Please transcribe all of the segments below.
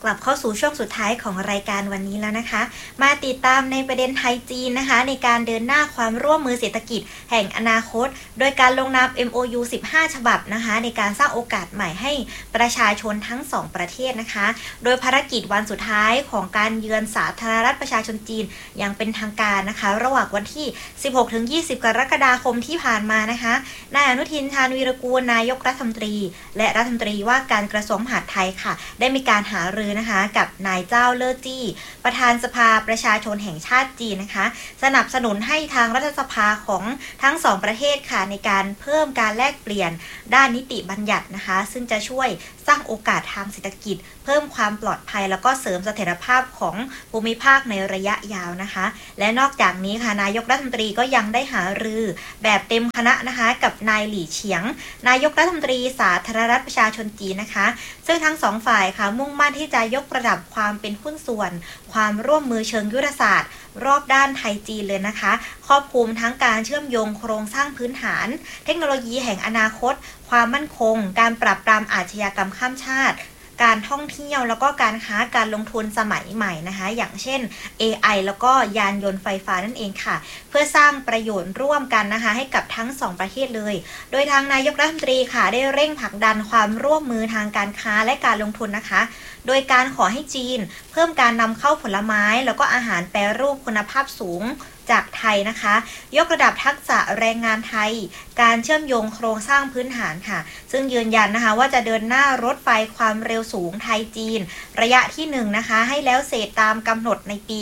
ลับเข้าสู่ช่วงสุดท้ายของรายการวันนี้แล้วนะคะมาติดตามในประเด็นไทยจีนนะคะในการเดินหน้าความร่วมมือเศรษฐกิจแห่งอนาคตโดยการลงนาม MOU 15 ฉบับนะคะในการสร้างโอกาสใหม่ให้ประชาชนทั้ง2ประเทศนะคะโดยภารกิจวันสุดท้ายของการเยือนสาธารณรัฐประชาชนจีนอย่างเป็นทางการนะคะระหว่างวันที่ 16-20 กรกฎาคมที่ผ่านมานะคะนายอนุทิน ชาญวีรกูลนายกรัฐมนตรีและรัฐมนตรีว่าการกระทรวงมหาดไทยค่ะได้มีการหารือนะคะกับนายเจ้าเล่อจี้ประธานสภาประชาชนแห่งชาติจีนนะคะสนับสนุนให้ทางรัฐสภาของทั้ง2ประเทศค่ะในการเพิ่มการแลกเปลี่ยนด้านนิติบัญญัตินะคะซึ่งจะช่วยสร้างโอกาสทางเศรษฐกิจเพิ่มความปลอดภัยแล้วก็เสริมเสถียรภาพของภูมิภาคในระยะยาวนะคะและนอกจากนี้ค่ะนายกรัฐมนตรีก็ยังได้หารือแบบเต็มคณะนะคะกับนายหลี่เฉียงนายกรัฐมนตรีสาธารณรัฐประชาชนจีนนะคะซึ่งทั้ง2ฝ่ายค่ะมุ่งมั่นที่จะยกระดับความเป็นหุ้นส่วนความร่วมมือเชิงยุทธศาสตร์รอบด้านไทยจีนเลยนะคะครอบคลุมทั้งการเชื่อมโยงโครงสร้างพื้นฐานเทคโนโลยีแห่งอนาคตความมั่นคงการปราบปรามอาชญากรรมข้ามชาติการท่องเที่ยวแล้วก็การค้าการลงทุนสมัยใหม่นะคะอย่างเช่น AI แล้วก็ยานยนต์ไฟฟ้านั่นเองค่ะเพื่อสร้างประโยชน์ร่วมกันนะคะให้กับทั้ง2ประเทศเลยโดยทางนายกรัฐมนตรีค่ะได้เร่งผลักดันความร่วมมือทางการค้าและการลงทุนนะคะโดยการขอให้จีนเพิ่มการนำเข้าผลไม้แล้วก็อาหารแปรรูปคุณภาพสูงจากไทยนะคะยกระดับทักษะแรงงานไทยการเชื่อมโยงโครงสร้างพื้นฐานค่ะซึ่งยืนยันนะคะว่าจะเดินหน้ารถไฟความเร็วสูงไทยจีนระยะที่1นะคะให้แล้วเสร็จตามกำหนดในปี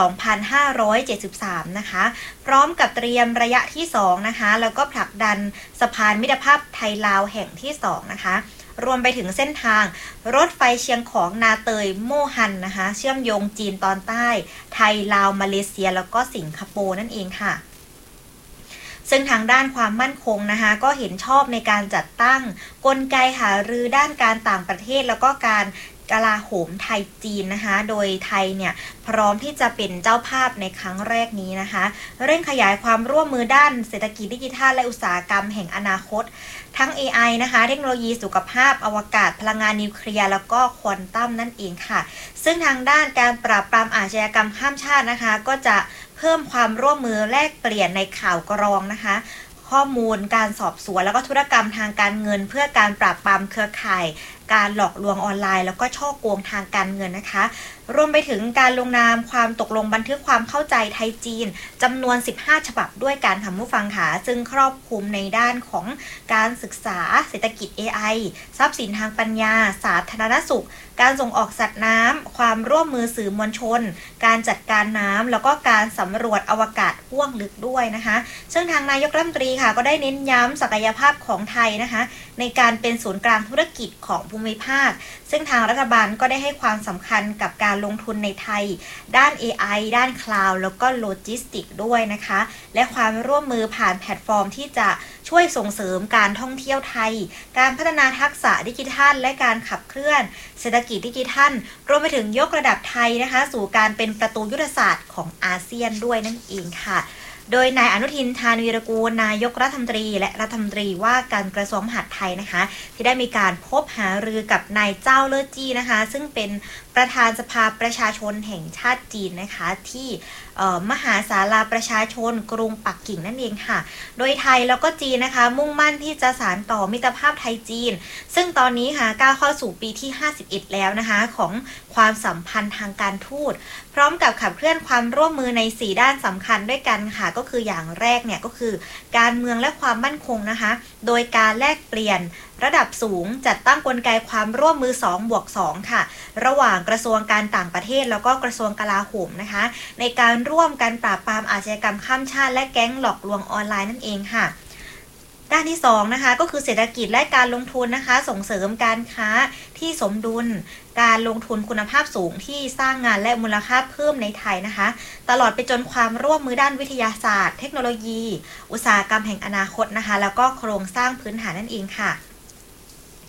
2573 นะคะพร้อมกับเตรียมระยะที่2นะคะแล้วก็ผลักดันสะพานมิตรภาพไทยลาวแห่งที่2นะคะรวมไปถึงเส้นทางรถไฟเชียงของนาเตยโมฮันนะคะเชื่อมโยงจีนตอนใต้ไทยลาวมาเลเซียแล้วก็สิงคโปร์นั่นเองค่ะซึ่งทางด้านความมั่นคงนะคะก็เห็นชอบในการจัดตั้งกลไกหารือด้านการต่างประเทศแล้วก็การกลาโหมไทยจีนนะคะโดยไทยเนี่ยพร้อมที่จะเป็นเจ้าภาพในครั้งแรกนี้นะคะเร่งขยายความร่วมมือด้านเศรษฐกิจดิจิทัลและอุตสาหกรรมแห่งอนาคตทั้ง AI นะคะเทคโนโลยีสุขภาพอวกาศพลังงานนิวเคลียร์แล้วก็ควอนตัมนั่นเองค่ะซึ่งทางด้านการปราบปรามอาชญากรรมข้ามชาตินะคะก็จะเพิ่มความร่วมมือแลกเปลี่ยนในข่าวกรองนะคะข้อมูลการสอบสวนแล้วก็ธุรกรรมทางการเงินเพื่อการปราบปรามเครือข่ายการหลอกลวงออนไลน์แล้วก็ฉ้อโกงทางการเงินนะคะรวมไปถึงการลงนามความตกลงบันทึกความเข้าใจไทยจีนจำนวน15ฉบับด้วยการทำผู้ฟังค่ะซึ่งครอบคลุมในด้านของการศึกษาเศรษฐกิจ AI ทรัพย์สินทางปัญญาสาธารณสุขการส่งออกสัตว์น้ำความร่วมมือสื่อมวลชนการจัดการน้ำแล้วก็การสำรวจอวกาศห้วงลึกด้วยนะคะซึ่งทางนายกรัฐมนตรีค่ะก็ได้เน้นย้ำศักยภาพของไทยนะคะในการเป็นศูนย์กลางธุรกิจของภูมิภาคซึ่งทางรัฐบาลก็ได้ให้ความสำคัญกับการลงทุนในไทยด้าน AI ด้านคลาวด์แล้วก็โลจิสติกด้วยนะคะและความร่วมมือผ่านแพลตฟอร์มที่จะช่วยส่งเสริมการท่องเที่ยวไทยการพัฒนาทักษะดิจิทัลและการขับเคลื่อนเศรษฐกิจดิจิทัลรวมไปถึงยกระดับไทยนะคะสู่การเป็นประตูยุทธศาสตร์ของอาเซียนด้วยนั่นเองค่ะโดยนายอนุทิน ชาญวีรกูลนายกรัฐมนตรีและรัฐมนตรีว่าการกระทรวงมหาดไทยนะคะที่ได้มีการพบหารือกับนายเจ้าเล่อจี้นะคะซึ่งเป็นประธานสภาประชาชนแห่งชาติจีนนะคะที่มหาศาลาประชาชนกรุงปักกิ่งนั่นเองค่ะโดยไทยแล้วก็จีนนะคะมุ่งมั่นที่จะสานต่อมิตรภาพไทยจีนซึ่งตอนนี้ค่ะก้าวเข้าสู่ปีที่51แล้วนะคะของความสัมพันธ์ทางการทูตพร้อมกับขับเคลื่อนความร่วมมือใน4ด้านสำคัญด้วยกันค่ะก็คืออย่างแรกเนี่ยก็คือการเมืองและความมั่นคงนะคะโดยการแลกเปลี่ยนระดับสูงจัดตั้งกลไกความร่วมมือ2+2ค่ะระหว่างกระทรวงการต่างประเทศแล้วก็กระทรวงกลาโหมนะคะในการร่วมกันปราบปรามอาชญากรรมข้ามชาติและแก๊งหลอกลวงออนไลน์นั่นเองค่ะด้านที่2นะคะก็คือเศรษฐกิจและการลงทุนนะคะส่งเสริมการค้าที่สมดุลการลงทุนคุณภาพสูงที่สร้างงานและมูลค่าเพิ่มในไทยนะคะตลอดไปจนความร่วมมือด้านวิทยาศาสตร์เทคโนโลยีอุตสาหกรรมแห่งอนาคตนะคะแล้วก็โครงสร้างพื้นฐานนั่นเองค่ะ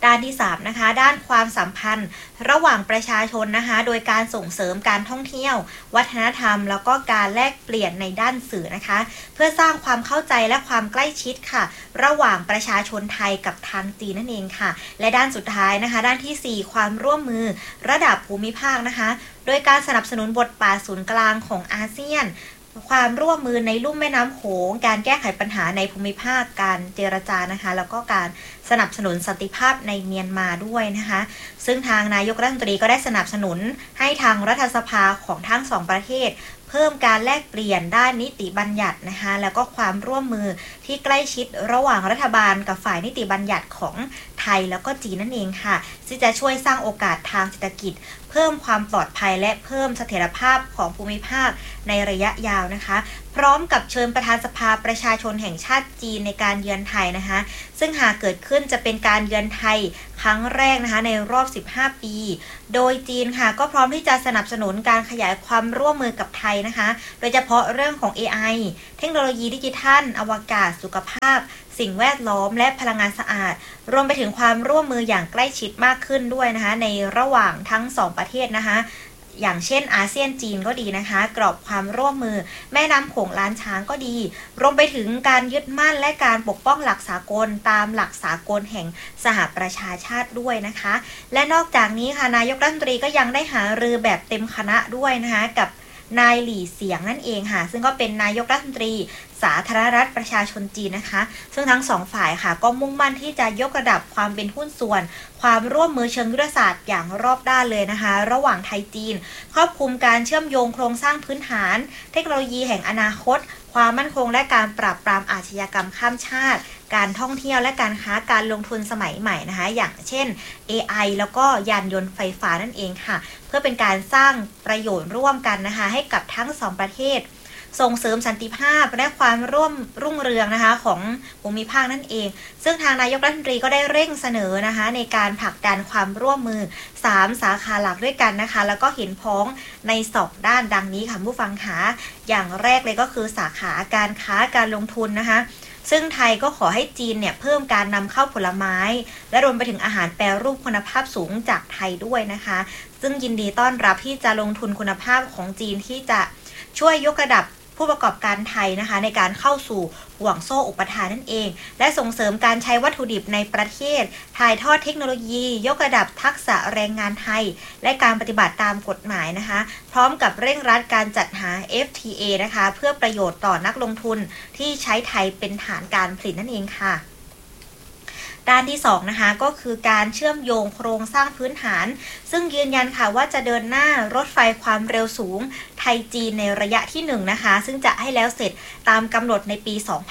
ด้านที่3นะคะด้านความสัมพันธ์ระหว่างประชาชนนะคะโดยการส่งเสริมการท่องเที่ยววัฒนธรรมแล้วก็การแลกเปลี่ยนในด้านสื่อนะคะเพื่อสร้างความเข้าใจและความใกล้ชิดค่ะระหว่างประชาชนไทยกับทางจีนนั่นเองค่ะและด้านสุดท้ายนะคะด้านที่4ความร่วมมือระดับภูมิภาคนะคะโดยการสนับสนุนบทบาทศูนย์กลางของอาเซียนความร่วมมือในลุ่มแม่น้ำโขงการแก้ไขปัญหาในภูมิภาคการเจรจานะคะแล้วก็การสนับสนุนสันติภาพในเมียนมาด้วยนะคะซึ่งทางนายกรัฐมนตรีก็ได้สนับสนุนให้ทางรัฐสภาของทั้งสองประเทศเพิ่มการแลกเปลี่ยนด้านนิติบัญญัตินะคะแล้วก็ความร่วมมือที่ใกล้ชิดระหว่างรัฐบาลกับฝ่ายนิติบัญญัติของไทยแล้วก็จีนนั่นเองค่ะซึ่งจะช่วยสร้างโอกาสทางเศรษฐกิจเพิ่มความปลอดภัยและเพิ่มเสถียรภาพของภูมิภาคในระยะยาวนะคะพร้อมกับเชิญประธานสภาประชาชนแห่งชาติจีนในการเยือนไทยนะคะซึ่งหากเกิดขึ้นจะเป็นการเยือนไทยครั้งแรกนะคะในรอบ15ปีโดยจีนค่ะก็พร้อมที่จะสนับสนุนการขยายความร่วมมือกับไทยนะคะโดยเฉพาะเรื่องของ AI เทคโนโลยีดิจิทัลอวกาศสุขภาพสิ่งแวดล้อมและพลังงานสะอาดรวมไปถึงความร่วมมืออย่างใกล้ชิดมากขึ้นด้วยนะคะในระหว่างทั้ง2ประเทศนะคะอย่างเช่นอาเซียนจีนก็ดีนะคะกรอบความร่วมมือแม่น้ำโขงล้านช้างก็ดีรวมไปถึงการยึดมั่นและการปกป้องหลักสากลตามหลักสากลแห่งสหประชาชาติด้วยนะคะและนอกจากนี้ค่ะนายกรัฐมนตรีก็ยังได้หารือแบบเต็มคณะด้วยนะคะกับนายหลี่เสียงนั่นเองค่ะซึ่งก็เป็นนายกรัฐมนตรีสาธารณรัฐประชาชนจีนนะคะซึ่งทั้งสองฝ่ายค่ะก็มุ่งมั่นที่จะยกระดับความเป็นหุ้นส่วนความร่วมมือเชิงยุทธศาสตร์อย่างรอบด้านเลยนะคะระหว่างไทยจีนครอบคลุมการเชื่อมโยงโครงสร้างพื้นฐานเทคโนโลยีแห่งอนาคตความมั่นคงและการปราบปรามอาชญากรรมข้ามชาติการท่องเที่ยวและการค้าการลงทุนสมัยใหม่นะคะอย่างเช่น AI แล้วก็ยานยนต์ไฟฟ้านั่นเองค่ะเพื่อเป็นการสร้างประโยชน์ร่วมกันนะคะให้กับทั้งสองประเทศส่งเสริมสันติภาพและความร่วมรุ่งเรืองนะคะของภูมิภาคนั่นเองซึ่งทางนายกรัฐมนตรีก็ได้เร่งเสนอนะคะในการผลักดันความร่วมมือ3สาขาหลักด้วยกันนะคะแล้วก็เห็นพ้องใน2ด้านดังนี้ค่ะผู้ฟังคะอย่างแรกเลยก็คือสาขาการค้าการลงทุนนะคะซึ่งไทยก็ขอให้จีนเนี่ยเพิ่มการนำเข้าผลไม้และรวมไปถึงอาหารแปรรูปคุณภาพสูงจากไทยด้วยนะคะซึ่งยินดีต้อนรับที่จะลงทุนคุณภาพของจีนที่จะช่วยยกระดับผู้ประกอบการไทยนะคะในการเข้าสู่ห่วงโซ่อุปทานนั่นเองและส่งเสริมการใช้วัตถุดิบในประเทศถ่ายทอดเทคโนโลยียกระดับทักษะแรงงานไทยและการปฏิบัติตามกฎหมายนะคะพร้อมกับเร่งรัดการจัดหา FTA นะคะเพื่อประโยชน์ต่อนักลงทุนที่ใช้ไทยเป็นฐานการผลิตนั่นเองค่ะด้านที่2นะคะก็คือการเชื่อมโยงโครงสร้างพื้นฐานซึ่งยืนยันค่ะว่าจะเดินหน้ารถไฟความเร็วสูงไทยจีนในระยะที่1นะคะซึ่งจะให้แล้วเสร็จตามกำหนดในปี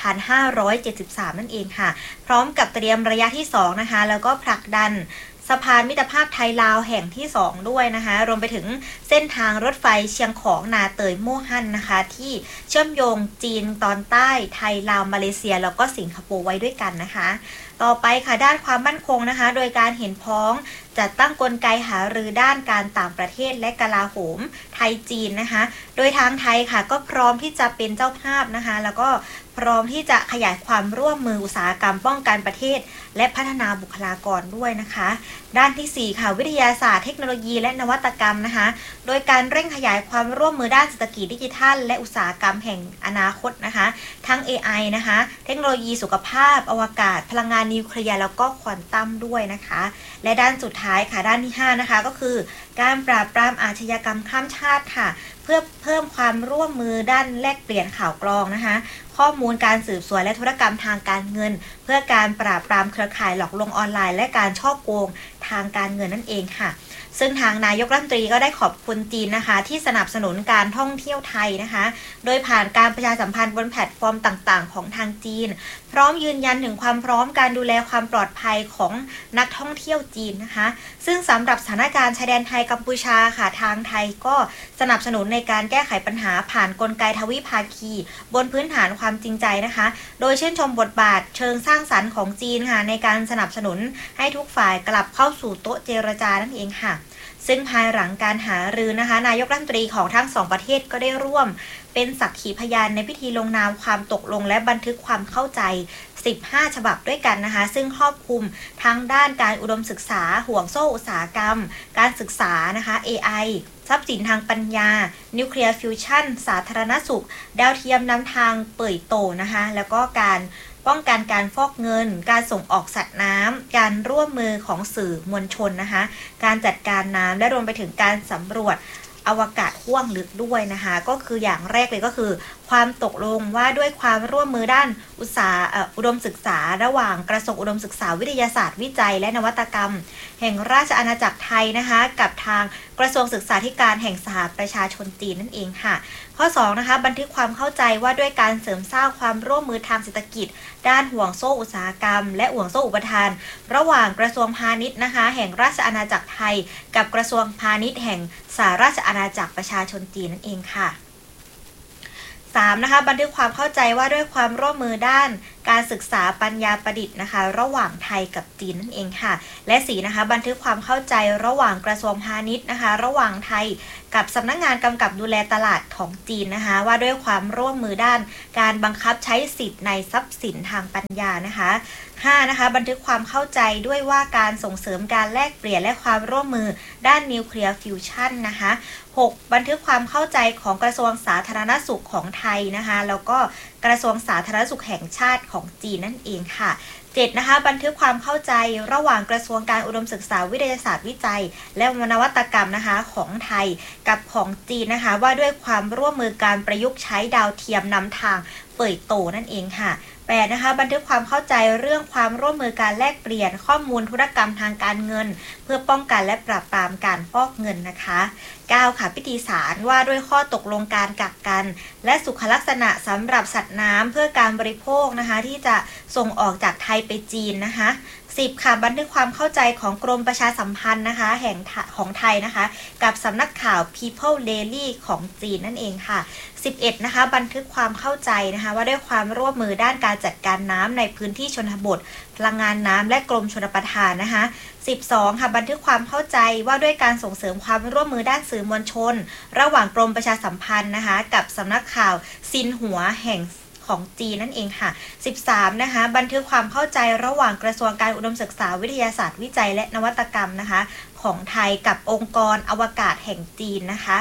2573 นั่นเองค่ะพร้อมกับเตรียมระยะที่2นะคะแล้วก็ผลักดันสะพานมิตรภาพไทยลาวแห่งที่2ด้วยนะคะรวมไปถึงเส้นทางรถไฟเชียงของนาเตยโม่ฮั่นนะคะที่เชื่อมโยงจีนตอนใต้ไทยลาวมาเลเซียแล้วก็สิงคโปร์ไว้ด้วยกันนะคะต่อไปค่ะด้านความมั่นคงนะคะโดยการเห็นพ้องจัดตั้งกลไกหารือด้านการต่างประเทศและกลาโหมไทยจีนนะคะโดยทางไทยค่ะก็พร้อมที่จะเป็นเจ้าภาพนะคะแล้วก็พร้อมที่จะขยายความร่วมมืออุตสาหกรรมป้องกันประเทศและพัฒนาบุคลากรด้วยนะคะด้านที่4ค่ะวิทยาศาสตร์เทคโนโลยีและนวัตกรรมนะคะโดยการเร่งขยายความร่วมมือด้านเศรษฐกิจดิจิทัลและอุตสาหกรรมแห่งอนาคตนะคะทั้ง AI นะคะเทคโนโลยีสุขภาพอวกาศพลังงานนิวเคลียร์แล้วก็ควอนตัมด้วยนะคะและด้านสุดท้ายค่ะด้านที่5นะคะก็คือการปราบปรามอาชญากรรมข้ามชาติค่ะเพื่อเพิ่มความร่วมมือด้านแลกเปลี่ยนข่าวกรองนะคะข้อมูลการสืบสวนและธุรกรรมทางการเงินเพื่อการปราบปรามเครือข่ายหลอกลวงออนไลน์และการฉ้อโกงทางการเงินนั่นเองค่ะซึ่งทางนายกรัฐมนตรีก็ได้ขอบคุณจีนนะคะที่สนับสนุนการท่องเที่ยวไทยนะคะโดยผ่านการประชาสัมพันธ์บนแพลตฟอร์มต่างๆของทางจีนพร้อมยืนยันถึงความพร้อมการดูแลความปลอดภัยของนักท่องเที่ยวจีนนะคะซึ่งสำหรับสถานการณ์ชายแดนไทยกัมพูชาค่ะทางไทยก็สนับสนุนในการแก้ไขปัญหาผ่านกลไกทวิภาคีบนพื้นฐานความจริงใจนะคะโดยชื่นชมบทบาทเชิงสร้างสรรค์ของจีนค่ะในการสนับสนุนให้ทุกฝ่ายกลับเข้าสู่โต๊ะเจรจานั่นเองค่ะซึ่งภายหลังการหารือนะคะนายกรัฐมนตรีของทั้ง2ประเทศก็ได้ร่วมเป็นสักขีพยานในพิธีลงนามความตกลงและบันทึกความเข้าใจ 15ฉบับด้วยกันนะคะซึ่งครอบคลุมทั้งด้านการอุดมศึกษาห่วงโซ่อุตสาหกรรมการศึกษานะคะ AI ทรัพย์สินทางปัญญานิวเคลียร์ฟิวชั่นสาธารณสุขดาวเทียมนำทางเป่ยโตนะคะแล้วก็การป้องกันการฟอกเงินการส่งออกสัตว์น้ำการร่วมมือของสื่อมวลชนนะคะการจัดการน้ำและรวมไปถึงการสำรวจอวกาศห้วงลึกด้วยนะคะก็คืออย่างแรกเลยก็คือความตกลงว่าด้วยความร่วมมือด้านอุดมศึกษาระหว่างกระทรวงอุดมศึกษาวิทยาศาสตร์วิจัยและนวัตกรรมแห่งราชอาณาจักรไทยนะคะกับทางกระทรวงศึกษาธิการแห่งสหประชาชนจีนนั่นเองค่ะข้อ2นะคะบันทึกความเข้าใจว่าด้วยการเสริมสร้างความร่วมมือทางเศรษฐกิจด้านห่วงโซ่อุตสาหกรรมและห่วงโซ่อุปทานระหว่างกระทรวงพาณิชย์นะคะแห่งราชอาณาจักรไทยกับกระทรวงพาณิชย์แห่งสหราชอาณาจักรประชาชนจีนนั่นเองค่ะ3นะคะบันทึกความเข้าใจว่าด้วยความร่วมมือด้านการศึกษาปัญญาประดิษฐ์นะคะระหว่างไทยกับจีนนั่นเองค่ะและ4นะคะบันทึกความเข้าใจระหว่างกระทรวงพาณิชย์นะคะระหว่างไทยกับสำนักงานกำกับดูแลตลาดของจีนนะคะว่าด้วยความร่วมมือด้านการบังคับใช้สิทธิ์ในทรัพย์สินทางปัญญานะคะ5นะคะบันทึกความเข้าใจด้วยว่าการส่งเสริมการแลกเปลี่ยนและความร่วมมือด้านนิวเคลียร์ฟิวชั่นนะคะ6บันทึกความเข้าใจของกระทรวงสาธารณสุขของไทยนะคะแล้วก็กระทรวงสาธารณสุขแห่งชาติของจีนนั่นเองค่ะ7นะคะบันทึกความเข้าใจระหว่างกระทรวงการอุดมศึกษาวิทยาศาสตร์วิจัยและนวัตกรรมนะคะของไทยกับของจีนนะคะว่าด้วยความร่วมมือการประยุกต์ใช้ดาวเทียมนำทางเป่ยโตนั่นเองค่ะ8นะคะบันทึกความเข้าใจเรื่องความร่วมมือการแลกเปลี่ยนข้อมูลธุรกรรมทางการเงินเพื่อป้องกันและปราบปรามการฟอกเงินนะคะ9ค่ะพิธีสารว่าด้วยข้อตกลงการกักกันและสุขลักษณะสำหรับสัตว์น้ำเพื่อการบริโภคนะคะที่จะส่งออกจากไทยไปจีนนะคะ10ค่ะบันทึกความเข้าใจของกรมประชาสัมพันธ์นะคะแห่งของไทยนะคะกับสำนักข่าว People Daily ของจีนนั่นเองค่ะ11นะคะบันทึกความเข้าใจนะคะว่าด้วยความร่วมมือด้านการจัดการน้ำในพื้นที่ชนบทพลังงานน้ำและกรมชลประทานนะคะ12ค่ะบันทึกความเข้าใจว่าด้วยการส่งเสริมความร่วมมือด้านสื่อมวลชนระหว่างกรมประชาสัมพันธ์นะคะกับสำนักข่าวซินหัวแห่งของจีนนั่นเองค่ะ13นะคะบันทึกความเข้าใจระหว่างกระทรวงการอุดมศึกษาวิทยาศาสตร์วิจัยและนวัตกรรมนะคะของไทยกับองค์กรอวกาศแห่งจีนนะคะ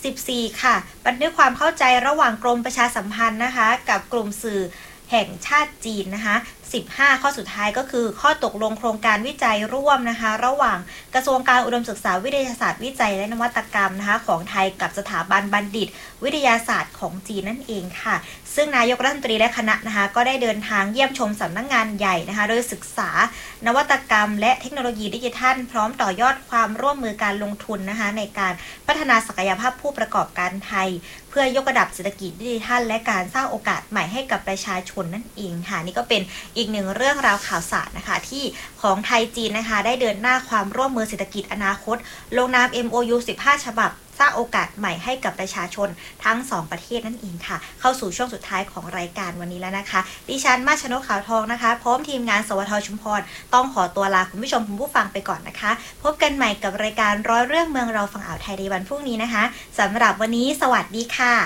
14ค่ะบันทึกความเข้าใจระหว่างกรมประชาสัมพันธ์นะคะกับกลุ่มสื่อแห่งชาติจีนนะคะ15ข้อสุดท้ายก็คือข้อตกลงโครงการวิจัยร่วมนะคะระหว่างกระทรวงการอุดมศึกษาวิทยาศาสตร์วิจัยและนวัตกรรมนะคะของไทยกับสถาบันบัณฑิตวิทยาศาสตร์ของจีนนั่นเองค่ะซึ่งนายกรัฐมนตรีและคณะนะคะก็ได้เดินทางเยี่ยมชมสำนักงานใหญ่นะคะโดยศึกษานวัตกรรมและเทคโนโลยีดิจิทัลพร้อมต่อยอดความร่วมมือการลงทุนนะคะในการพัฒนาศักยภาพผู้ประกอบการไทยเพื่อยกระดับเศรษฐกิจดิจิทัลและการสร้างโอกาสใหม่ให้กับประชาชนนั่นเองค่ะนี่ก็เป็นอีกหนึ่งเรื่องราวข่าวสารนะคะที่ของไทยจีนนะคะได้เดินหน้าความร่วมมือเศรษฐกิจอนาคตลงนาม MOU 15 ฉบับสร้างโอกาสใหม่ให้กับประชาชนทั้ง2ประเทศนั่นเองค่ะเข้าสู่ช่วงสุดท้ายของรายการวันนี้แล้วนะคะดิฉันมาชนกขาวทองนะคะพร้อมทีมงานสวทชุมพรต้องขอตัวลาคุณผู้ชมคุณผู้ฟังไปก่อนนะคะพบกันใหม่กับรายการร้อยเรื่องเมืองเราฝั่งอ่าวไทยในวันพรุ่งนี้นะคะสำหรับวันนี้สวัสดีค่ะ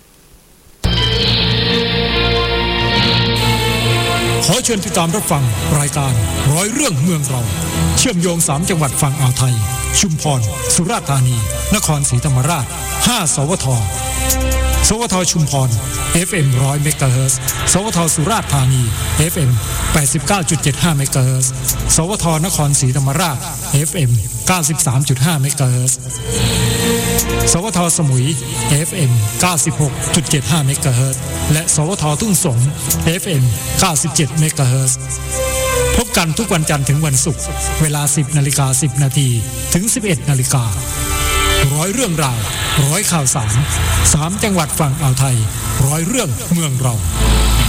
ขอเชิญติดตามรับฟังรายการร้อยเรื่องเมืองเราเชื่อมโยง3จังหวัดฝั่งอ่าวไทยชุมพรสุราษฎร์ธานีนครศรีธรรมราช5สวทสวทชุมพร FM 100 เมกะเฮิรตซ์สวทสุราษฎร์ธานี FM 89.75 เมกะเฮิรตซ์สวทนครศรีธรรมราช FM 93.5 เมกะเฮิรตซ์สวทสมุย FM 96.75 เมกะเฮิรตซ์และสวททุ่งสง FM 97 เมกะเฮิรตซ์พบกันทุกวันจันทร์ถึงวันศุกร์เวลา 10:10 น.ถึง 11:00 น.ร้อยเรื่องราวร้อยข่าวสาร3จังหวัดฝั่งอ่าวไทยร้อยเรื่องเมืองเรา